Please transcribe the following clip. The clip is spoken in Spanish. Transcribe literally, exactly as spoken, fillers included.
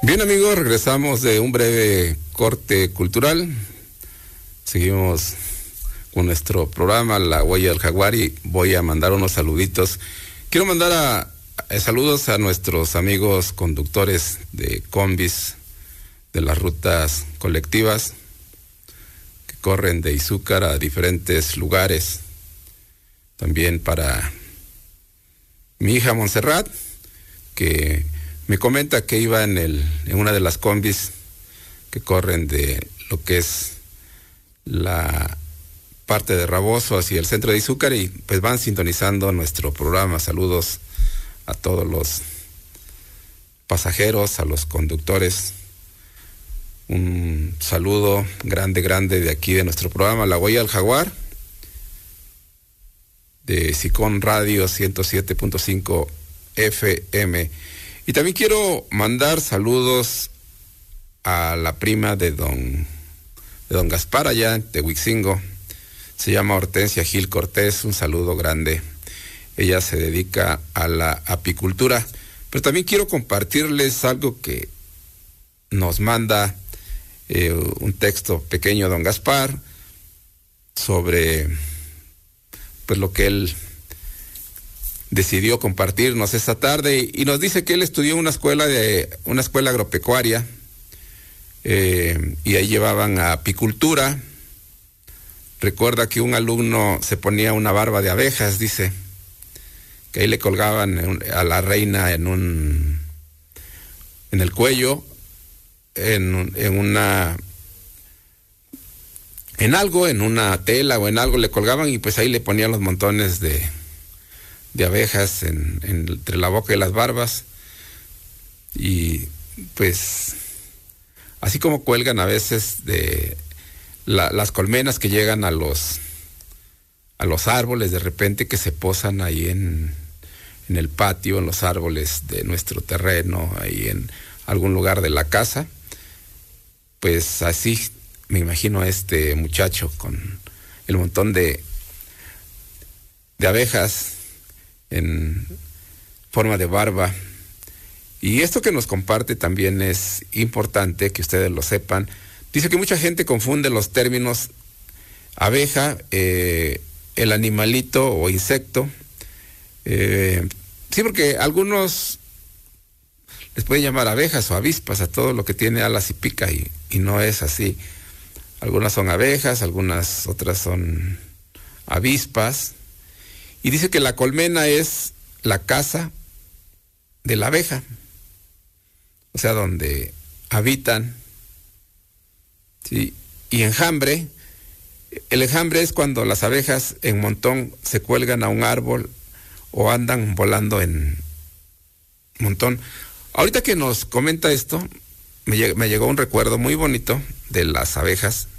Bien, amigos, regresamos de un breve corte cultural. Seguimos con nuestro programa La Huella del Jaguar y voy a mandar unos saluditos. Quiero mandar a, a saludos a nuestros amigos conductores de combis de las rutas colectivas que corren de Izúcar a diferentes lugares. También para mi hija Montserrat, que me comenta que iba en el en una de las combis que corren de lo que es la parte de Raboso hacia el centro de Izúcar y pues van sintonizando nuestro programa. Saludos a todos los pasajeros, a los conductores. Un saludo grande, grande de aquí de nuestro programa La Huella del Jaguar, de Sicón Radio ciento siete punto cinco F M. Y también quiero mandar saludos a la prima de don, de don Gaspar allá de Huixingo. Se llama Hortensia Gil Cortés. Un saludo grande. Ella se dedica a la apicultura. Pero también quiero compartirles algo que nos manda eh, un texto pequeño don Gaspar sobre pues lo que él decidió compartirnos esta tarde y nos dice que él estudió una escuela de una escuela agropecuaria eh, y ahí llevaban a apicultura. Recuerda que un alumno se ponía una barba de abejas, dice, que ahí le colgaban a la reina en un en el cuello, en, en una en algo, en una tela o en algo le colgaban y pues ahí le ponían los montones de de abejas en, en, entre la boca y las barbas. Y pues así como cuelgan a veces de la, las colmenas que llegan a los a los árboles de repente, que se posan ahí en, en el patio, en los árboles de nuestro terreno, ahí en algún lugar de la casa, pues así me imagino a este muchacho con el montón de de abejas en forma de barba. Y esto que nos comparte también es importante que ustedes lo sepan. Dice que mucha gente confunde los términos abeja, eh, el animalito o insecto. Eh, sí, porque algunos les pueden llamar abejas o avispas a todo lo que tiene alas y pica, y, y no es así. Algunas son abejas, algunas otras son avispas. Y dice que la colmena es la casa de la abeja, o sea, donde habitan, ¿sí? Y enjambre, el enjambre es cuando las abejas en montón se cuelgan a un árbol o andan volando en montón. Ahorita que nos comenta esto, me, lleg- me llegó un recuerdo muy bonito de las abejas.